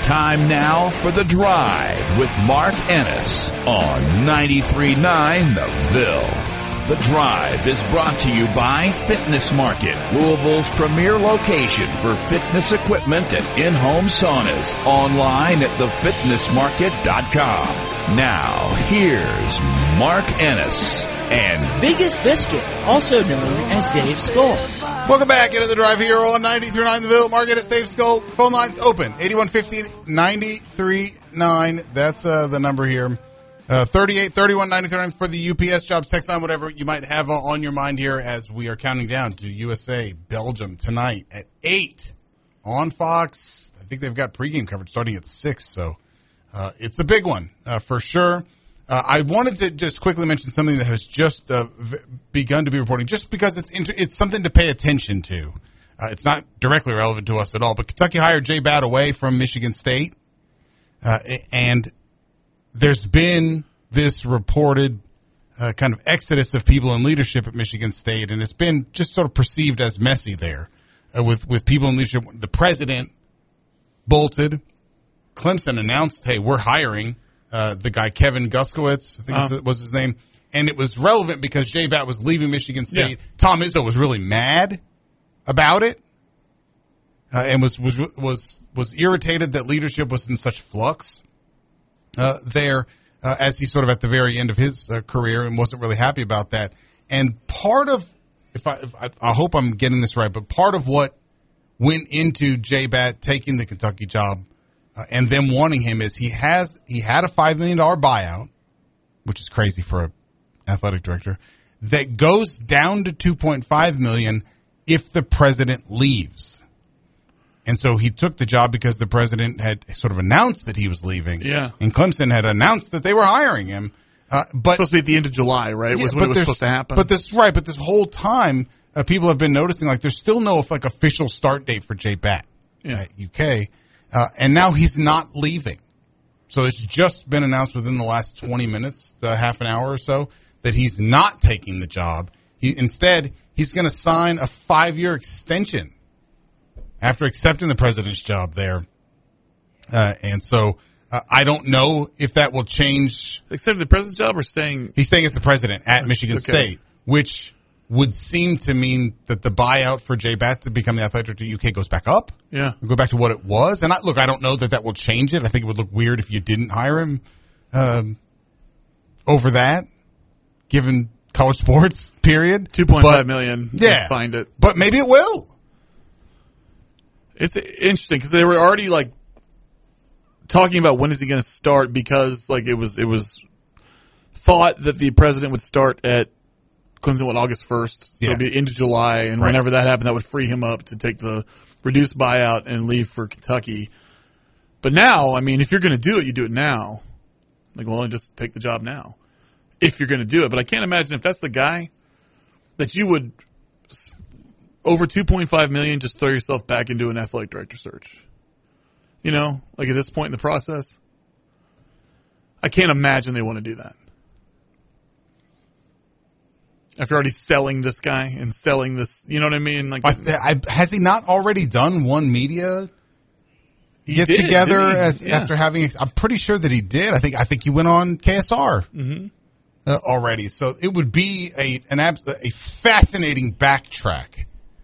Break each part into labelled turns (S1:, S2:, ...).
S1: Time now for The Drive with Mark Ennis on 93.9 The Ville. The Drive is brought to you by Fitness Market, Louisville's premier location for fitness equipment and in-home saunas. Online at thefitnessmarket.com. Now, here's Mark Ennis and
S2: Biggest Biscuit, also known as Dave Skull.
S3: Welcome back into The Drive here on 93.9 The Ville. Mark Ennis, Dave Skull. Phone lines open. 8150-93.9. That's the number here. 3831-93.9 for the UPS jobs. Text line, whatever you might have on your mind here as we are counting down to USA, Belgium tonight at 8 on Fox. I think they've got pregame coverage starting at 6, so it's a big one for sure. I wanted to just quickly mention something that has just begun to be reporting, just because it's something to pay attention to. It's not directly relevant to us at all, but Kentucky hired Jay Batt away from Michigan State, and there's been this reported kind of exodus of people in leadership at Michigan State, and it's been just sort of perceived as messy there with people in leadership. The president bolted. Clemson announced, hey, we're hiring the guy Kevin Guskowitz, I think was his name, and it was relevant because Jay Batt was leaving Michigan State. Yeah. Tom Izzo was really mad about it, and was irritated that leadership was in such flux there as he's sort of at the very end of his career, and wasn't really happy about that. And part of, I hope I'm getting this right, but part of what went into Jay Batt taking the Kentucky job and them wanting him is he had a $5 million buyout, which is crazy for an athletic director, that goes down to $2.5 million if the president leaves. And so he took the job because the president had sort of announced that he was leaving. Yeah. And Clemson had announced that they were hiring him. But
S4: it's supposed to be at the end of July, right? Was when it was supposed to happen.
S3: But this whole time, people have been noticing, like, there's still no official start date for Jay Batt at UK. And now he's not leaving. So it's just been announced within the last 20 minutes, half an hour or so, that he's not taking the job. Instead, he's going to sign a 5-year extension after accepting the president's job there. And so I don't know if that will change.
S4: Accepting the president's job or staying?
S3: He's staying as the president at Michigan State, which would seem to mean that the buyout for Jay Batt to become the athletic director at UK goes back up.
S4: Yeah.
S3: Go back to what it was. And I don't know that will change it. I think it would look weird if you didn't hire him over that, given college sports, period.
S4: $2.5 million.
S3: Yeah.
S4: Find it.
S3: But maybe it will.
S4: It's interesting because they were already talking about when is he going to start, because it was thought that the president would start at Clemson August 1st, so it'd be into July, and whenever that happened, that would free him up to take the reduced buyout and leave for Kentucky. But now, I mean, if you're going to do it, you do it now. Just take the job now, if you're going to do it. But I can't imagine if that's the guy that you would, over $2.5 million, just throw yourself back into an athletic director search. At this point in the process, I can't imagine they want to do that. After already selling this guy and selling this, you know what I mean?
S3: Has he not already done one media get-together after having? I'm pretty sure that he did. I think he went on KSR already. So it would be a fascinating backtrack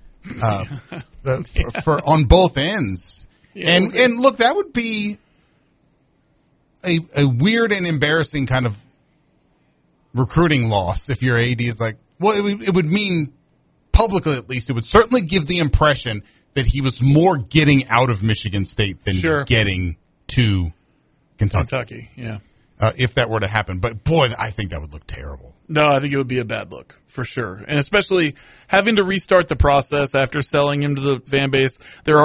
S3: for on both ends. Yeah, and look, that would be a weird and embarrassing kind of recruiting loss if your AD is it would mean, publicly at least, it would certainly give the impression that he was more getting out of Michigan State than getting to Kentucky.
S4: Yeah.
S3: If that were to happen. But, boy, I think that would look terrible.
S4: No, I think it would be a bad look, for sure. And especially having to restart the process after selling him to the fan base. There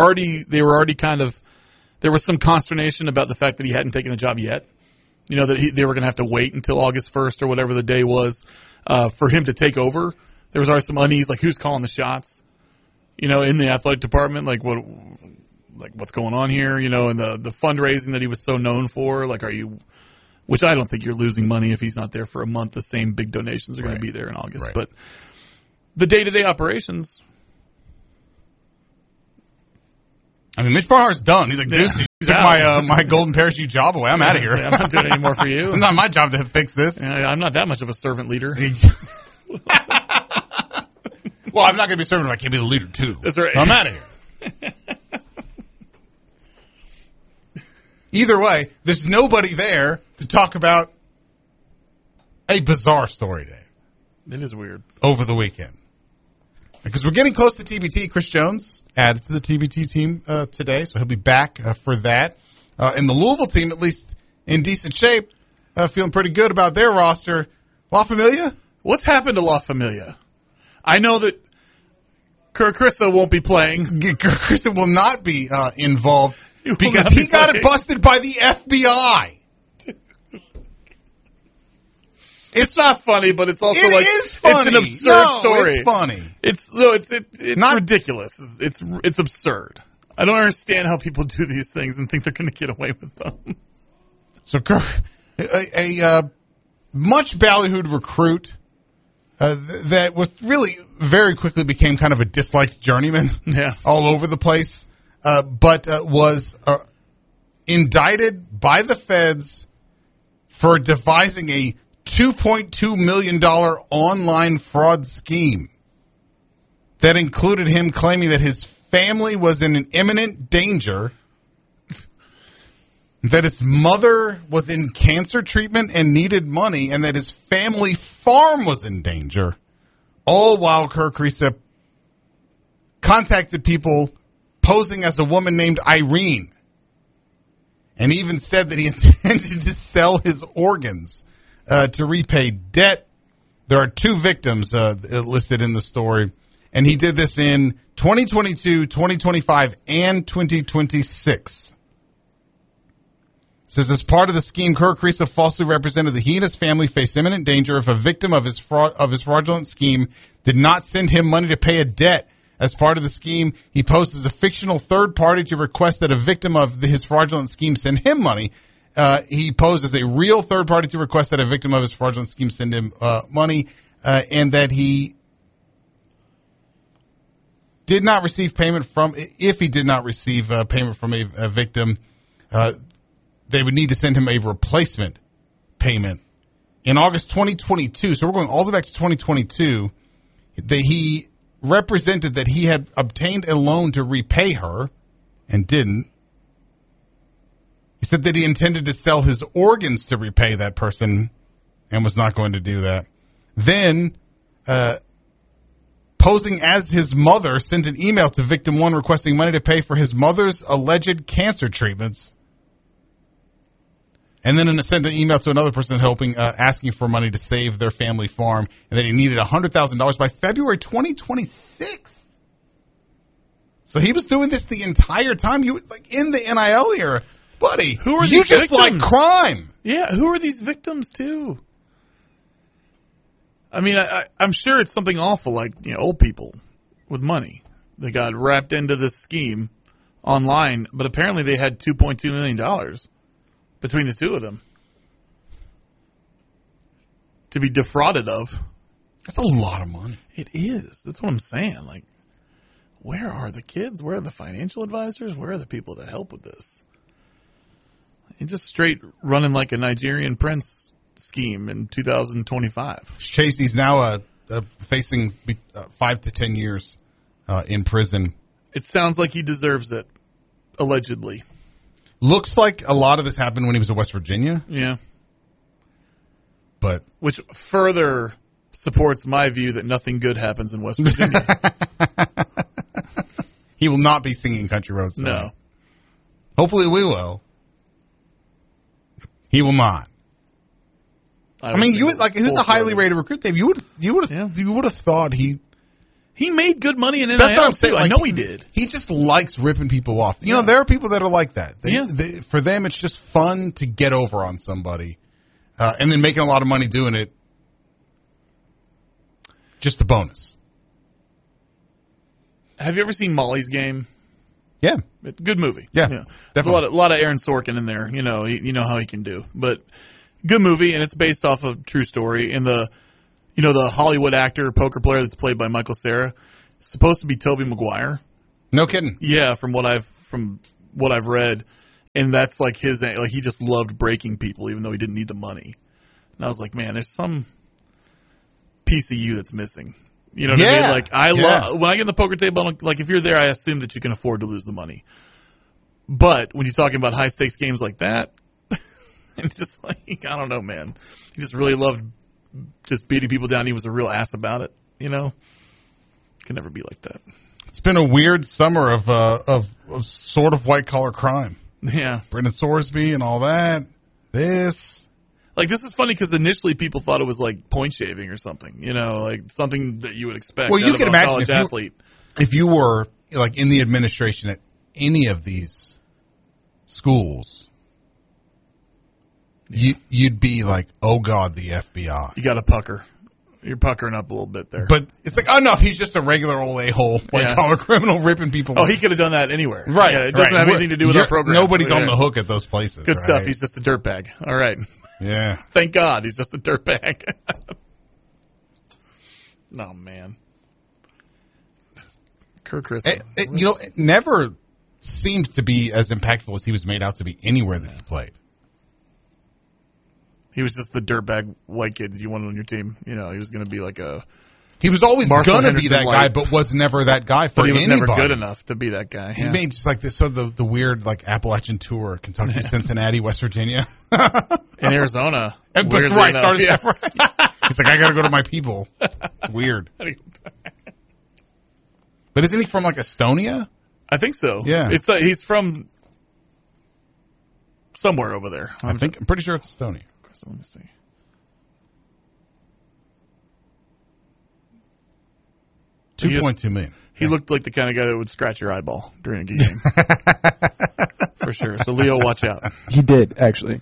S4: was some consternation about the fact that he hadn't taken the job yet. That they were going to have to wait until August 1st or whatever the day was for him to take over. There was always some unease, who's calling the shots, in the athletic department, what's going on here, and the fundraising that he was so known for, are you, which I don't think you're losing money if he's not there for a month. The same big donations are going to be there in August. Right. But the day-to-day operations.
S3: I mean, Mitch Barnhart's done. He's like, Took my golden parachute job away. I'm out of here.
S4: I'm not doing it anymore for you.
S3: It's not my job to fix this.
S4: I'm not that much of a servant leader.
S3: Well, I'm not going to be serving if I can't be the leader, too.
S4: That's right.
S3: I'm out of here. Either way, there's nobody there to talk about a bizarre story, Dave.
S4: It is weird.
S3: Over the weekend. Because we're getting close to TBT. Chris Jones added to the TBT team today, so he'll be back for that. And the Louisville team, at least in decent shape, feeling pretty good about their roster. La Familia?
S4: What's happened to La Familia? I know that Kerr Kriisa won't be playing.
S3: Kerr Kriisa will not be involved because
S4: not be
S3: he got
S4: playing.
S3: it busted by the FBI.
S4: It's not funny, but it's also
S3: It
S4: like
S3: is funny.
S4: it's an absurd story.
S3: It's funny.
S4: It's
S3: Not-
S4: ridiculous. It's absurd. I don't understand how people do these things and think they're going to get away with them.
S3: So Kerr, a much ballyhooed recruit that was really very quickly became kind of a disliked journeyman.
S4: Yeah.
S3: All over the place, but was indicted by the feds for devising a $2.2 million online fraud scheme that included him claiming that his family was in an imminent danger, that his mother was in cancer treatment and needed money, and that his family farm was in danger, all while Kerr Kriisa contacted people posing as a woman named Irene, and even said that he intended to sell his organs to repay debt. There are 2 victims listed in the story, and he did this in 2022, 2025, and 2026. It says, as part of the scheme, Kerr Kriisa falsely represented that he and his family face imminent danger if a victim of his fraudulent scheme did not send him money to pay a debt. As part of the scheme, he posed as a fictional third party to request that a victim of his fraudulent scheme send him money. He posed as a real third party to request that a victim of his fraudulent scheme send him money, and that he did not receive payment from, if he did not receive payment from a victim, they would need to send him a replacement payment. In August 2022, so we're going all the way back to 2022, he represented that he had obtained a loan to repay her and didn't. He said that he intended to sell his organs to repay that person and was not going to do that. Then, posing as his mother, sent an email to victim 1 requesting money to pay for his mother's alleged cancer treatments. And then sent an email to another person asking for money to save their family farm, and that he needed $100,000 by February 2026. So he was doing this the entire time. You like in the NIL era. Buddy,
S4: Who are
S3: you
S4: these
S3: just
S4: victims?
S3: like crime.
S4: Yeah, who are these victims too? I mean, I'm sure it's something awful like old people with money. They got wrapped into this scheme online, but apparently they had $2.2 million between the 2 of them to be defrauded of.
S3: That's a lot of money.
S4: It is. That's what I'm saying. Like, where are the kids? Where are the financial advisors? Where are the people that help with this? It's just straight running like a Nigerian prince scheme in 2025.
S3: He's now facing 5 to 10 years in prison.
S4: It sounds like he deserves it, allegedly.
S3: Looks like a lot of this happened when he was in West Virginia,
S4: Yeah.
S3: but
S4: Which further supports my view that nothing good happens in West Virginia.
S3: he will not be singing Country Roads tonight.
S4: No.
S3: Hopefully we will. He will not. I mean, you would, like, who's a highly rated recruit, Dave? You would have thought he
S4: made good money in NIL,
S3: That's what I'm saying.
S4: too. I
S3: Like,
S4: know he did.
S3: He just likes ripping people off. You know, there are people that are like that.
S4: Yeah.
S3: For them, it's just fun to get over on somebody, and then making a lot of money doing it. Just a bonus.
S4: Have you ever seen Molly's Game?
S3: Yeah.
S4: Good movie.
S3: Yeah,
S4: There's a lot of Aaron Sorkin in there. You know how he can do. But good movie, and it's based off of a true story. And the Hollywood actor, poker player that's played by Michael Cera, is supposed to be Tobey Maguire.
S3: No kidding.
S4: Yeah, from what I've read. And that's like his, like he just loved breaking people even though he didn't need the money. And I was like, man, there's some piece of you that's missing. You know what I mean? Like love, when I get in the poker table, like if you're there, I assume that you can afford to lose the money. But when you're talking about high stakes games like that, it's just like, I don't know, man. He just really loved just beating people down. He was a real ass about it, you know? Can never be like that.
S3: It's been a weird summer of sort of white collar crime.
S4: Yeah.
S3: Brendan Sorsby and all that. This
S4: is funny because initially people thought it was like point shaving or something, you know, like something that you would expect.
S3: Well, you can imagine
S4: college athlete.
S3: If you were like in the administration at any of these schools, you'd be like, oh God, the FBI.
S4: You got to pucker. You're puckering up a little bit there.
S3: But it's like, oh no, he's just a regular old a-hole white collar criminal ripping people.
S4: Oh, he could have done that anywhere.
S3: Right.
S4: Yeah, it doesn't have anything to do with our program.
S3: Nobody's on the hook at those places.
S4: Good stuff. He's just a dirtbag. All right.
S3: Yeah.
S4: Thank God he's just a dirtbag. Oh, man. Kirk Crispin.
S3: It never seemed to be as impactful as he was made out to be anywhere that he played.
S4: He was just the dirtbag white kid that you wanted on your team. You know, he was going to be like a...
S3: He was always going to be that guy,
S4: light.
S3: But was never that guy for anybody.
S4: But he was never good enough to be that guy.
S3: He made just like this, the weird like Appalachian tour, Kentucky, Cincinnati, West Virginia.
S4: In Arizona.
S3: He's like, I got to go to my people. Weird. But isn't he from like Estonia?
S4: I think so.
S3: Yeah.
S4: He's from somewhere over there.
S3: I'm pretty sure it's Estonia.
S4: So let me see.
S3: $2.2 million.
S4: He looked like the kind of guy that would scratch your eyeball during a game. For sure. So, Leo, watch out.
S5: He did, actually.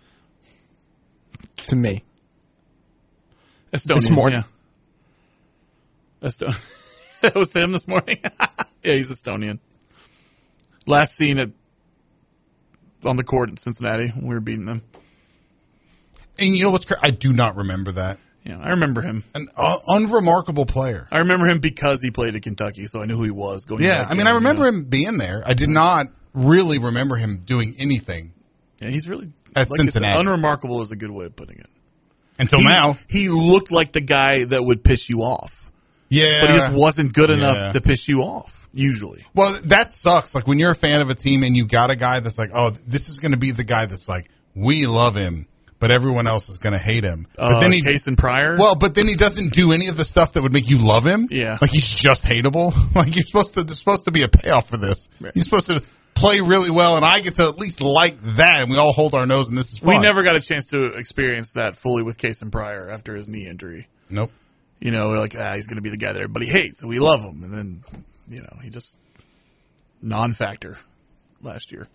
S5: To me.
S4: Estonian,
S5: this morning.
S4: Yeah. That was him this morning? Yeah, he's Estonian. Last seen on the court in Cincinnati when we were beating them.
S3: And you know what's crazy? I do not remember that.
S4: Yeah, I remember him.
S3: An unremarkable player.
S4: I remember him because he played at Kentucky, so I knew who he was going.
S3: Yeah, I remember him being there. I did not really remember him doing anything.
S4: Yeah, he's really
S3: at Cincinnati.
S4: Unremarkable is a good way of putting it.
S3: Until now,
S4: he looked like the guy that would piss you off.
S3: Yeah,
S4: but he just wasn't good enough to piss you off. Usually,
S3: well, that sucks. Like when you're a fan of a team and you got a guy that's like, oh, this is going to be the guy that's like, we love him. But everyone else is going to hate him. But then
S4: Case Pryor?
S3: Well, but then he doesn't do any of the stuff that would make you love him.
S4: Yeah.
S3: Like he's just hateable. Like there's supposed to be a payoff for this. Right. He's supposed to play really well, and I get to at least like that, and we all hold our nose, and this is fun.
S4: We never got a chance to experience that fully with Case Pryor after his knee injury.
S3: Nope.
S4: You know, we're like, he's going to be the guy that everybody hates, and we love him. And then, you know, he just non-factor last year.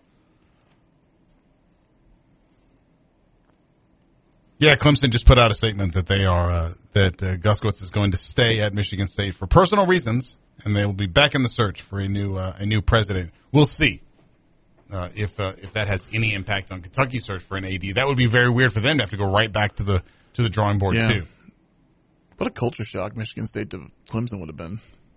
S3: Yeah, Clemson just put out a statement that they are that Guskowitz is going to stay at Michigan State for personal reasons, and they will be back in the search for a new president. We'll see if that has any impact on Kentucky's search for an AD. That would be very weird for them to have to go right back to the drawing board too.
S4: What a culture shock Michigan State to Clemson would have been.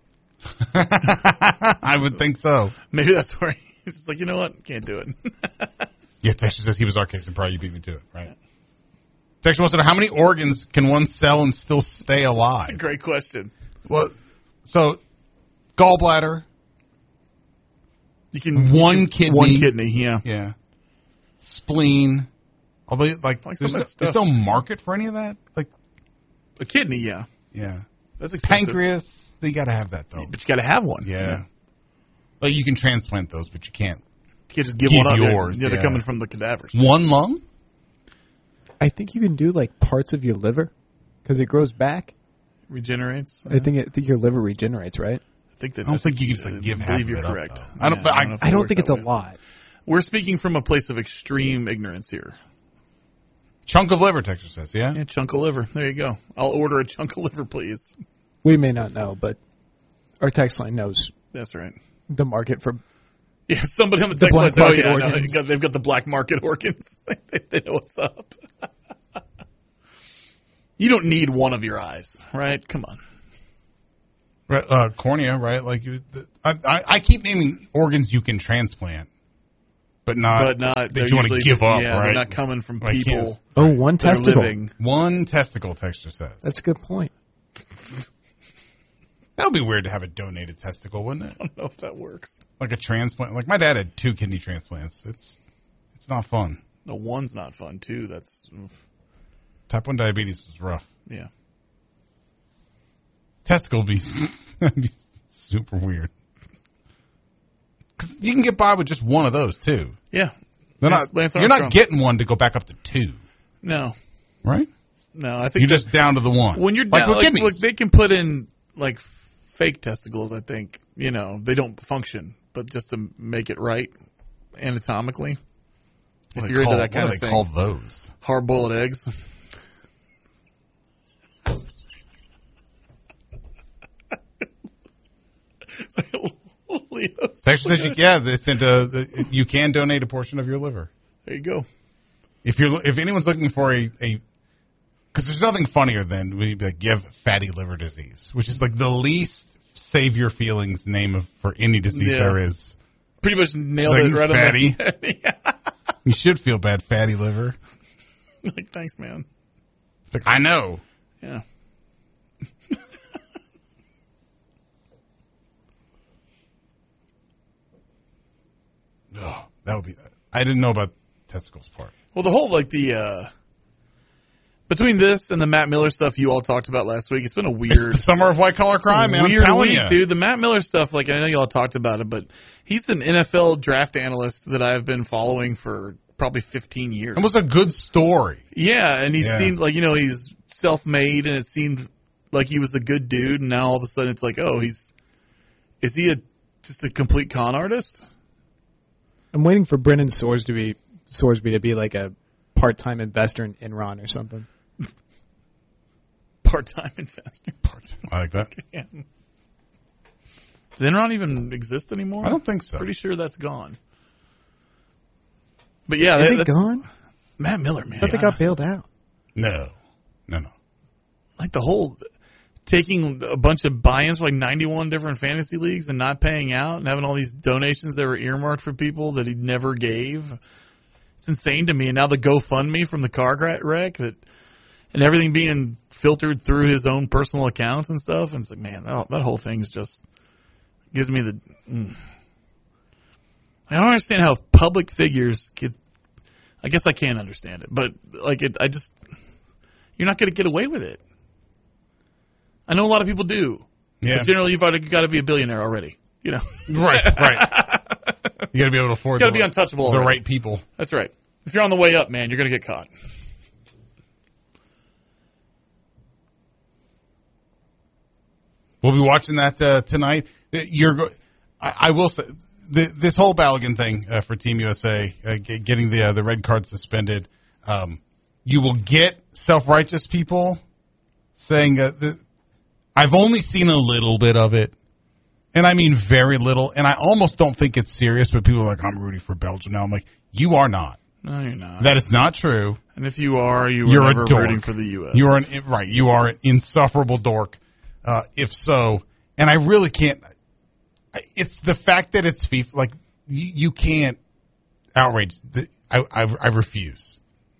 S3: I would think so.
S4: Maybe that's where he's just like, you know what, can't do it.
S3: Yeah, Texas says he was our Case Pryor. You beat me to it, right? Texas wants to know how many organs can one sell and still stay alive?
S4: That's a great question.
S3: Well, so gallbladder.
S4: You can
S3: one kidney,
S4: yeah.
S3: Spleen. Although, there's no market for any of that. Like
S4: a kidney, yeah. That's expensive.
S3: Pancreas, you got to have that though.
S4: But you got to have one.
S3: Yeah. Like you can transplant those, but you can't.
S4: You can't just give one up.
S3: Yours.
S4: They're coming from the cadavers.
S3: One lung.
S5: I think you can do like parts of your liver because it grows back.
S4: Regenerates.
S5: I think your liver regenerates, right?
S3: I don't think you can just give half of it up.
S4: Correct.
S3: I
S5: don't think it's a lot.
S4: We're speaking from a place of extreme ignorance here.
S3: Chunk of liver, Texas says, yeah?
S4: Yeah, chunk of liver. There you go. I'll order a chunk of liver, please.
S5: We may not know, but our text line knows.
S4: That's right.
S5: The market for...
S4: Yeah, somebody on the text line
S5: says,
S4: they've got the black market organs. They know what's up. You don't need one of your eyes, right? Come on.
S3: Cornea, right? Like I keep naming organs you can transplant. but not that you want to give up,
S4: yeah,
S3: right?
S4: They're not coming from
S3: Like,
S4: people.
S5: Oh, one
S4: that are
S5: testicle.
S4: living.
S3: One testicle, Texture says.
S5: That's a good point.
S3: That would be weird to have a donated testicle, wouldn't it?
S4: I don't know if that works.
S3: Like a transplant. Like my dad had 2 kidney transplants. It's not fun.
S4: The one's not fun too. That's
S3: Type 1 diabetes was rough.
S4: yeah.
S3: Testicle would be, that'd be super weird. Because you can get by with just one of those too.
S4: Yeah.
S3: They're
S4: Lance
S3: you're not
S4: Armstrong.
S3: getting one to go back up to 2,
S4: No.
S3: right?
S4: No, I think
S3: You're just down to the 1.
S4: when you're
S3: like
S4: down,
S3: with
S4: like,
S3: kidneys.
S4: look, they can put in like fake testicles. I think they don't function, but just to make it right anatomically. If you're into that kind
S3: what
S4: of
S3: do they
S4: thing,
S3: call those?
S4: hard-boiled eggs. Leo's
S3: Texture says you can donate a portion of your liver.
S4: there you go.
S3: If anyone's looking for a because there's nothing funnier than when you be like, you have fatty liver disease, which is like the least save your feelings name for any disease
S4: Yeah.
S3: there is.
S4: Pretty much nailed
S3: Like,
S4: it right
S3: fatty.
S4: on the head.
S3: You should feel bad, fatty liver.
S4: Like, thanks, man.
S3: It's like, I know.
S4: Yeah.
S3: Oh, that would be. I didn't know about testicles part.
S4: Well, the whole between this and the Matt Miller stuff you all talked about last week, it's been a
S3: It's
S4: weird,
S3: the summer of white collar crime, man. I'm
S4: weird
S3: telling
S4: week,
S3: you,
S4: dude. The Matt Miller stuff, like I know you all talked about it, but he's an NFL draft analyst that I've been following for probably 15 years.
S3: It was a good story.
S4: Yeah, and he
S3: Yeah.
S4: seemed like he's self-made, and it seemed like he was a good dude. And now all of a sudden, it's like, oh, is he just a complete con artist?
S5: I'm waiting for Brennan Sorsby to be like a part-time investor in Enron or something.
S4: Part-time investor.
S3: I like that.
S4: Yeah. Does Enron even exist anymore?
S3: I don't think so.
S4: Pretty sure that's gone. But yeah,
S5: Is it
S4: that's
S5: gone?
S4: Matt Miller, man.
S5: I thought they got bailed out.
S3: No.
S4: Like the whole taking a bunch of buy-ins for like 91 different fantasy leagues and not paying out and having all these donations that were earmarked for people that he never gave. It's insane to me. And now the GoFundMe from the car wreck and everything being filtered through his own personal accounts and stuff. And it's like, man, that whole thing's just gives me the. I don't understand how public figures could. I guess I can't understand it, but like you're not going to get away with it. I know a lot of people do.
S3: Yeah.
S4: But generally, you've got to be a billionaire already.
S3: Right. You got to be able to afford.
S4: You got to be untouchable.
S3: The
S4: already.
S3: right people.
S4: That's right. If you're on the way up, man, you're going to get caught.
S3: We'll be watching that tonight. I will say this whole Balogun thing for Team USA, getting the red card suspended. You will get self-righteous people saying I've only seen a little bit of it, and I mean very little. And I almost don't think it's serious. But people are like, "I'm rooting for Belgium now." I'm like, "You are not.
S4: No, you're not.
S3: That is not true.
S4: And if you are, you're
S3: You're
S4: never
S3: a dork.
S4: rooting for the U.S.
S3: You are right. You are an insufferable dork. If so, and I really can't. It's the fact that it's FIFA. Like you can't outrage. I refuse.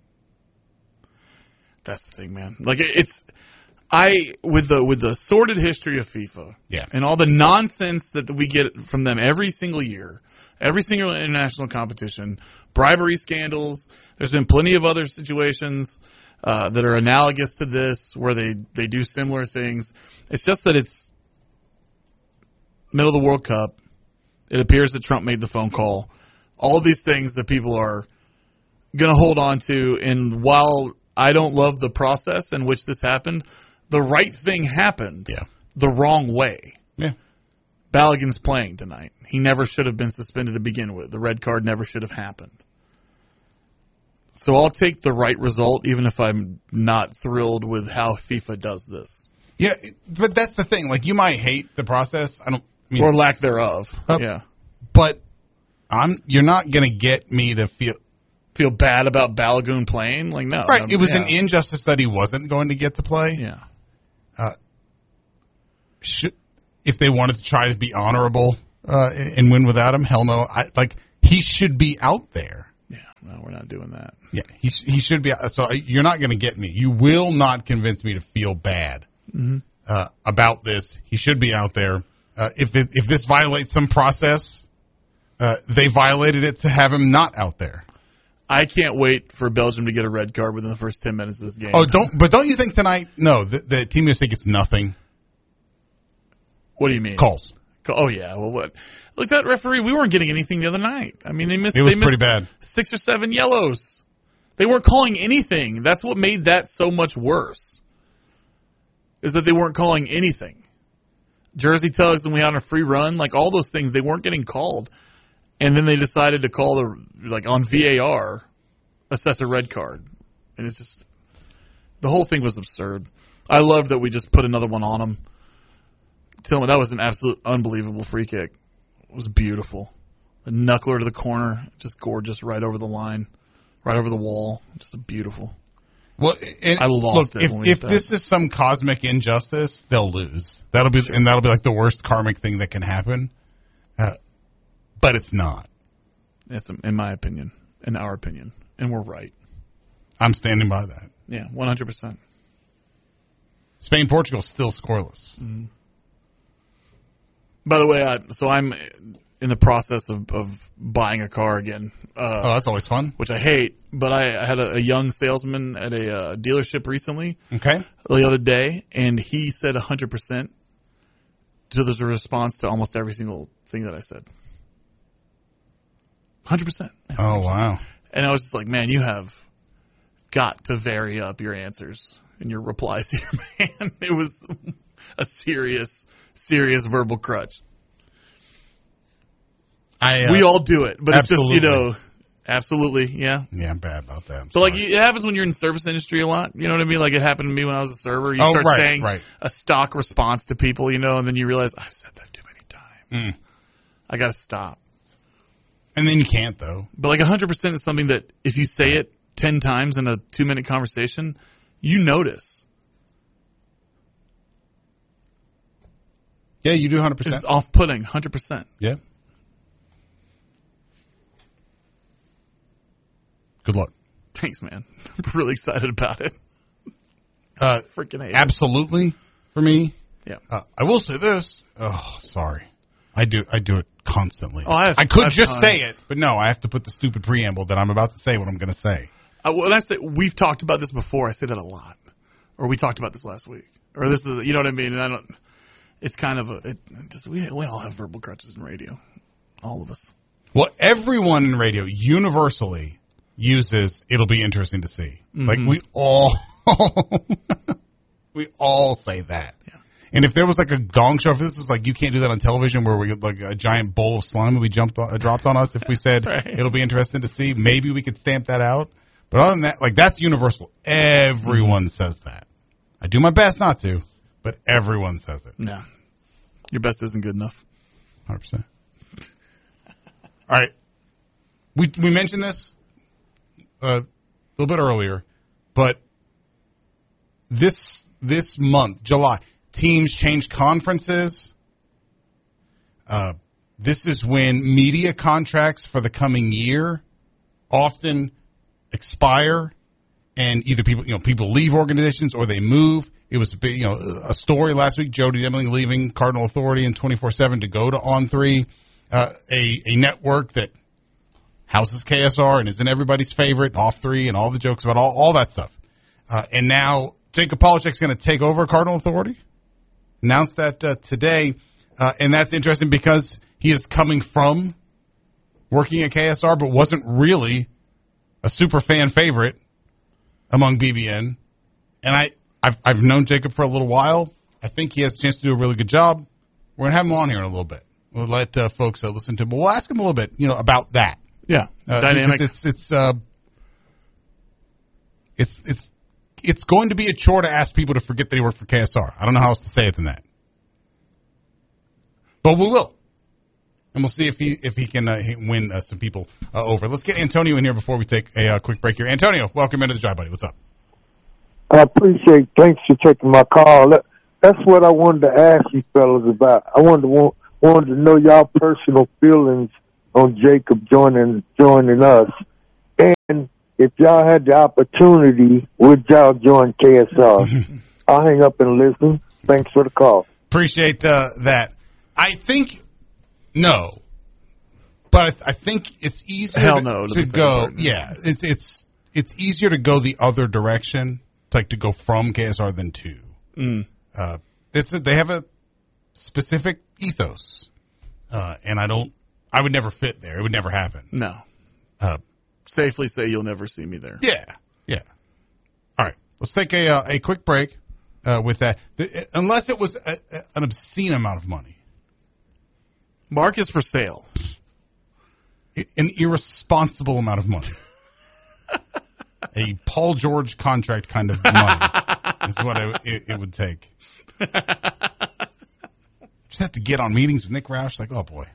S4: That's the thing, man. Like with the sordid history of FIFA,
S3: Yeah.
S4: and all the nonsense that we get from them every single year, every single international competition, bribery scandals. There's been plenty of other situations that are analogous to this where they do similar things. It's just that it's middle of the World Cup. It appears that Trump made the phone call. All of these things that people are going to hold on to, and while I don't love the process in which this happened, the right thing happened the wrong way.
S3: Yeah.
S4: Balogun's playing tonight. He never should have been suspended to begin with. The red card never should have happened. So I'll take the right result, even if I'm not thrilled with how FIFA does this.
S3: Yeah, but that's the thing. Like, you might hate the process. I mean,
S4: Or lack thereof. Yeah.
S3: But you're not going to get me to
S4: Feel bad about Balogun playing? Like, no.
S3: right. It was
S4: yeah.
S3: an injustice that he wasn't going to get to play.
S4: Yeah.
S3: If they wanted to try to be honorable and win without him, hell no. he should be out there.
S4: Yeah, no, we're not doing that.
S3: Yeah, he should be. So you're not going to get me. You will not convince me to feel bad about this. He should be out there. If this violates some process, they violated it to have him not out there.
S4: I can't wait for Belgium to get a red card within the first 10 minutes of this game.
S3: Oh, don't you think tonight? No, the Team USA gets nothing.
S4: What do you mean?
S3: Calls.
S4: Oh yeah. Well, what? Look, that referee. We weren't getting anything the other night. I mean, they missed.
S3: It was
S4: they missed
S3: pretty bad.
S4: 6 or 7 yellows. They weren't calling anything. That's what made that so much worse. Is that they weren't calling anything. Jersey tugs and we had a free run, like all those things, they weren't getting called. And then they decided to call on VAR, assess a red card. And it's just, the whole thing was absurd. I love that we just put another one on them. Tillman, that was an absolute unbelievable free kick. It was beautiful. The knuckler to the corner, just gorgeous, right over the line, right over the wall. Just beautiful.
S3: Well,
S4: I lost it.
S3: If this is some cosmic injustice, they'll lose. That'll be like the worst karmic thing that can happen. But it's not.
S4: It's in my opinion, in our opinion, and we're right.
S3: I'm standing by that.
S4: Yeah, 100%.
S3: Spain, Portugal still scoreless.
S4: Mm-hmm. By the way, I'm in the process of buying a car again.
S3: That's always fun.
S4: Which I hate, but I had a young salesman at a dealership recently.
S3: Okay.
S4: The other day, and he said 100%. So there's a response to almost every single thing that I said. 100%.
S3: Oh, wow.
S4: And I was just like, man, you have got to vary up your answers and your replies here, man. It was a serious verbal crutch. We all do it, but
S3: absolutely.
S4: It's just, absolutely, yeah.
S3: Yeah, I'm bad about that.
S4: But it happens when you're in the service industry a lot. You know what I mean? Like it happened to me when I was a server. You start saying a stock response to people, and then you realize, I've said that too many times. I got to stop.
S3: And then you can't, though.
S4: But 100% is something that if you say it 10 times in a 2-minute conversation, you notice.
S3: Yeah, you do 100%.
S4: It's off-putting, 100%.
S3: Yeah. Good luck.
S4: Thanks, man. I'm really excited about it. Freaking hate
S3: absolutely, for me.
S4: Yeah.
S3: I will say this. Oh, sorry. I do it constantly.
S4: Oh, I
S3: could just say it, but no, I have to put the stupid preamble that I'm about to say what I'm going to say.
S4: When I say we've talked about this before, I say that a lot. Or we talked about this last week. Or this is, you know what I mean? And it's kind of we all have verbal crutches in radio. All of us. Well,
S3: everyone in radio universally uses "it'll be interesting to see." Mm-hmm. Like we all say that. Yeah. And if there was a gong show, if this was you can't do that on television where we a giant bowl of slime would be dropped on us. If we said right. It'll be interesting to see, maybe we could stamp that out. But other than that, that's universal. Everyone says that. I do my best not to, but everyone says it.
S4: No, your best isn't good enough.
S3: 100%. All right, we mentioned this a little bit earlier, but this month, July. Teams change conferences. This is when media contracts for the coming year often expire, and either people leave organizations or they move. It was a big, a story last week. Jody Demling leaving Cardinal Authority and 24/7 to go to On3, a network that houses KSR and isn't everybody's favorite, Off 3, and all the jokes about all that stuff. And now Jacob Polachek's going to take over Cardinal Authority. Announced that today, and that's interesting because he is coming from working at KSR, but wasn't really a super fan favorite among BBN. And I've known Jacob for a little while. I think he has a chance to do a really good job. We're gonna have him on here in a little bit. We'll let folks listen to him, but we'll ask him a little bit, about that.
S4: Yeah, dynamic.
S3: It's going to be a chore to ask people to forget that he worked for KSR. I don't know how else to say it than that. But we will. And we'll see if he can win some people over. Let's get Antonio in here before we take a quick break here. Antonio, welcome into the Drive, buddy. What's up?
S6: I appreciate. Thanks for taking my call. That's what I wanted to ask you fellas about. I wanted to know y'all personal feelings on Jacob joining us. And if y'all had the opportunity, would y'all join KSR? I'll hang up and listen. Thanks for the call.
S3: Appreciate that. I think no, but I think it's easier to go. Yeah, it's easier to go the other direction, like to go from KSR than to. They have a specific ethos, and I would never fit there. It would never happen.
S4: No. Safely say you'll never see me there.
S3: Yeah. All right, let's take a quick break with that. Unless it was an obscene amount of money.
S4: Mark is for sale.
S3: An irresponsible amount of money. A Paul George contract kind of money is what it would take. Just have to get on meetings with Nick Roush. Like, oh boy,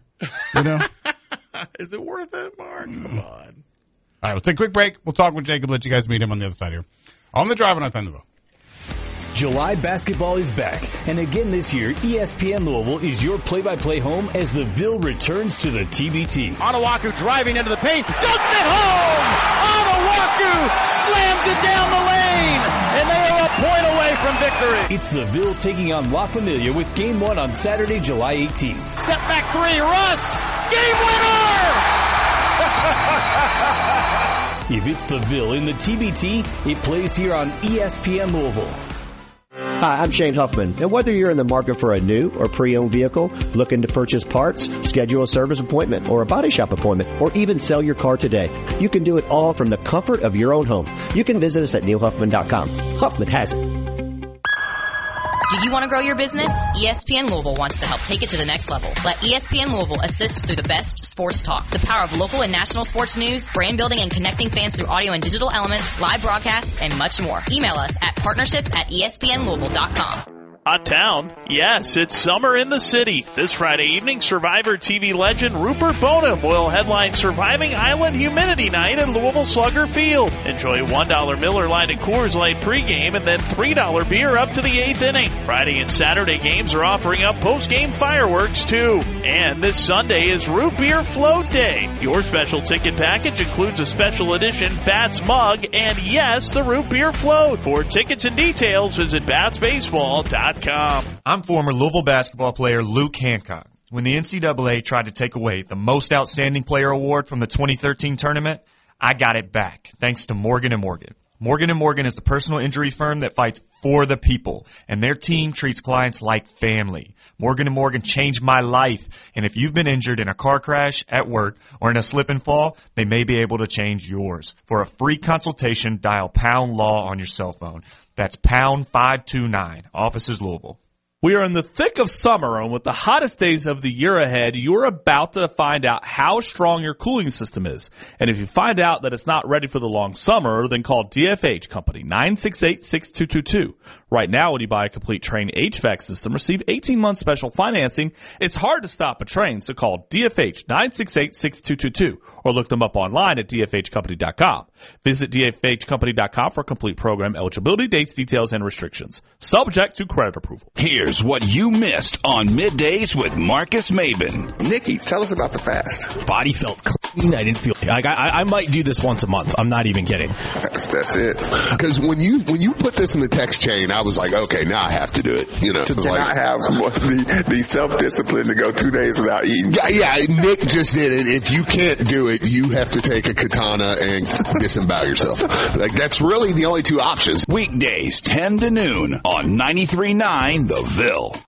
S4: Is it worth it, Mark? Come on.
S3: All right, we'll take a quick break. We'll talk with Jacob. Let you guys meet him on the other side here. On the Drive on Thunderbolt.
S7: July basketball is back, and again this year, ESPN Louisville is your play-by-play home as the Ville returns to the TBT.
S8: Onuaku driving into the paint, dunks it home! Onuaku slams it down the lane, and they are a point away from victory.
S7: It's the Ville taking on La Familia with Game 1 on Saturday, July 18th.
S8: Step back three, Russ! Game winner!
S7: If it's the Ville in the TBT, it plays here on ESPN Louisville.
S9: Hi, I'm Shane Huffman, and whether you're in the market for a new or pre-owned vehicle, looking to purchase parts, schedule a service appointment or a body shop appointment, or even sell your car today, you can do it all from the comfort of your own home. You can visit us at neilhuffman.com. Huffman has it.
S10: Do you want to grow your business? ESPN Louisville wants to help take it to the next level. Let ESPN Louisville assist through the best sports talk, the power of local and national sports news, brand building and connecting fans through audio and digital elements, live broadcasts, and much more. Email us at partnerships@espnlouisville.com.
S11: Hot town? Yes, it's summer in the city. This Friday evening, Survivor TV legend Rupert Boneham will headline Surviving Island Humidity Night at Louisville Slugger Field. Enjoy $1 Miller Lite and Coors Light pregame and then $3 beer up to the 8th inning. Friday and Saturday games are offering up postgame fireworks too. And this Sunday is Root Beer Float Day. Your special ticket package includes a special edition Bats mug and yes, the Root Beer Float. For tickets and details, visit batsbaseball.com.
S12: I'm former Louisville basketball player Luke Hancock. When the NCAA tried to take away the Most Outstanding Player Award from the 2013 tournament, I got it back, thanks to Morgan & Morgan. Morgan & Morgan is the personal injury firm that fights for the people, and their team treats clients like family. Morgan & Morgan changed my life, and if you've been injured in a car crash, at work, or in a slip and fall, they may be able to change yours. For a free consultation, dial #LAW on your cell phone. That's #529. Offices Louisville.
S13: We are in the thick of summer, and with the hottest days of the year ahead, you're about to find out how strong your cooling system is. And if you find out that it's not ready for the long summer, then call DFH Company, 968-6222. Right now, when you buy a complete Trane HVAC system, receive 18-month special financing. It's hard to stop a Trane, so call DFH, 968-6222, or look them up online at dfhcompany.com. Visit dfhcompany.com for complete program eligibility, dates, details, and restrictions. Subject to credit approval.
S1: Here's what you missed on Middays with Marcus Maben.
S14: Nikki, tell us about the fast.
S15: Body felt clean. I didn't feel like I might do this once a month. I'm not even kidding.
S14: That's it. Because when you put this in the text chain, I was like, okay, now I have to do it. You know, to not have the self-discipline to go 2 days without eating.
S16: Yeah. Nick just did it. If you can't do it, you have to take a katana and disembowel yourself. Like that's really the only two options.
S1: Weekdays 10 to noon on 93.9 The Ville.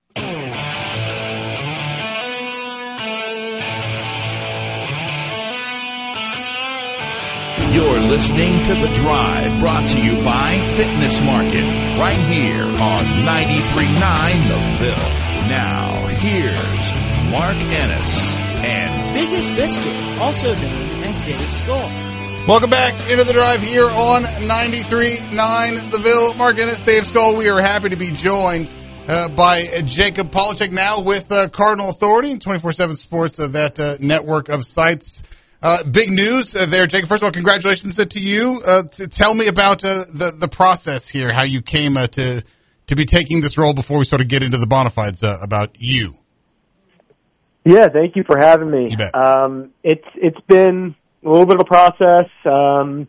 S1: You're listening to The Drive, brought to you by Fitness Market, right here on 93.9 The Ville. Now, here's Mark Ennis and
S2: Biggest Biscuit, also known as Dave Skull.
S3: Welcome back into The Drive here on 93.9 The Ville. Mark Ennis, Dave Skull. We are happy to be joined by Jacob Polachek, now with Cardinal Authority and 24/7 Sports, that network of sites. Big news there, Jacob. First of all, congratulations to you. Tell me about the process here, how you came to be taking this role before we sort of get into the bona fides about you.
S17: Yeah, thank you for having me.
S3: You bet.
S17: It's been a little bit of a process.